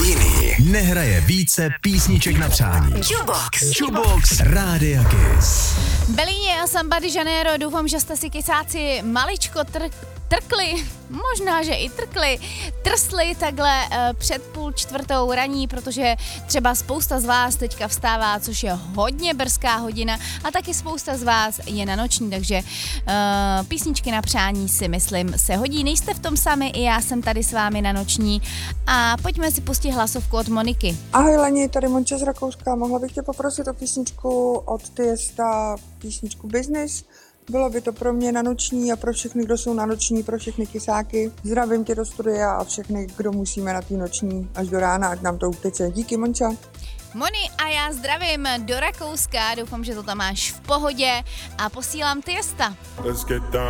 jiný nehraje více písniček na přání. Jukebox Rádia Kiss. Belíně a Samba de Janeiro, doufám, že jste si kysáci maličko trkli, možná, že i trsli takhle před 3:30 raní, protože třeba spousta z vás teďka vstává, což je hodně brzká hodina a taky spousta z vás je na noční, takže písničky na přání si myslím se hodí. Nejste v tom sami, i já jsem tady s vámi na noční a pojďme si pustit hlasovku od Moniky. Ahoj Leni, tady Monča z Rakouska, mohla bych tě poprosit o písničku od Tiesta, písničku Business. Bylo by to pro mě na noční a pro všechny, kdo jsou na noční, pro všechny kysáky. Zdravím tě do studia a všechny, kdo musíme na té noční až do rána, ať nám to uteče. Díky, Monča. Moni, a já zdravím do Rakouska, doufám, že to tam máš v pohodě a posílám Tiesta. Let's get down.